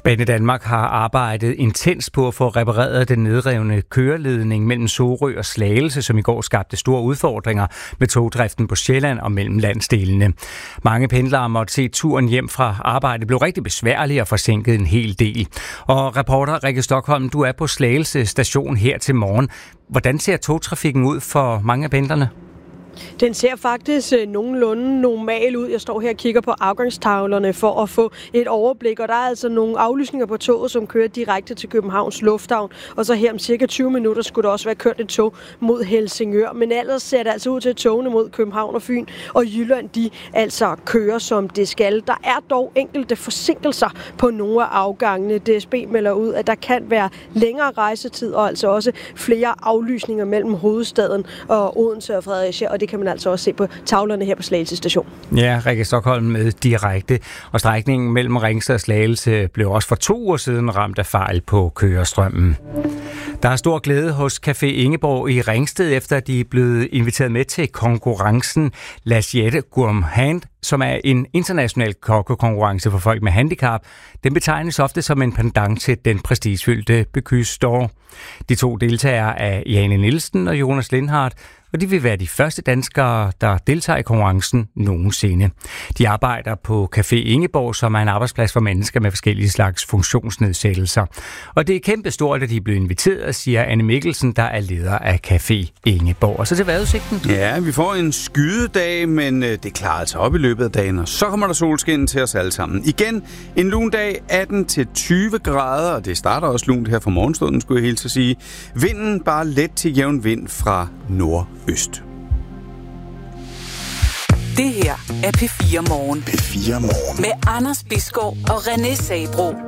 Banedanmark har arbejdet intens på at få repareret den nedrevne køreledning mellem Sorø og Slagelse, som i går skabte store udfordringer med togdriften på Sjælland og mellem landsdelene. Mange pendlere måtte se turen hjem fra arbejde blev rigtig besværlig og forsinket en hel del. Og reporter Rikke Stockholm, du er på Slagelse station her til morgen. Hvordan ser togtrafikken ud for mange af pendlerne? Den ser faktisk nogenlunde normal ud. Jeg står her og kigger på afgangstavlerne for at få et overblik, og der er altså nogle aflysninger på toget, som kører direkte til Københavns Lufthavn, og så her om cirka 20 minutter skulle der også være kørt et tog mod Helsingør. Men ellers ser det altså ud til, at togene mod København og Fyn og Jylland, de altså kører som det skal. Der er dog enkelte forsinkelser på nogle af afgangene. DSB melder ud, at der kan være længere rejsetid og altså også flere aflysninger mellem hovedstaden og Odense og Fredericia, og det kan man altså også se på tavlerne her på Slagelse station. Ja, Rikke Stockholm med direkte. Og strækningen mellem Ringsted og Slagelse blev også for 2 uger siden ramt af fejl på kørestrømmen. Der er stor glæde hos Café Ingeborg i Ringsted, efter de er blevet inviteret med til konkurrencen L'Assiette Gourmand, som er en international kokkekonkurrence for folk med handicap. Den betegnes ofte som en pendant til den prestigefyldte Bocuse d'Or. De 2 deltagere er Jane Nielsen og Jonas Lindhardt, og de vil være de første danskere, der deltager i konkurrencen nogensinde. De arbejder på Café Ingeborg, som er en arbejdsplads for mennesker med forskellige slags funktionsnedsættelser. Og det er kæmpestort, at de er blevet inviteret, siger Anne Mikkelsen, der er leder af Café Ingeborg. Og så til vejrudsigten. Ja, vi får en skydedag, men det klarer sig op i løbet af dagen, og så kommer der solskin til os alle sammen. Igen, en lun dag, 18-20 grader, og det starter også lunt her fra morgenstunden, skulle jeg helt så sige. Vinden bare let til jævn vind fra nordøst. Det her er P4 Morgen. P4 Morgen. Med Anders Bisgaard og René Sabro.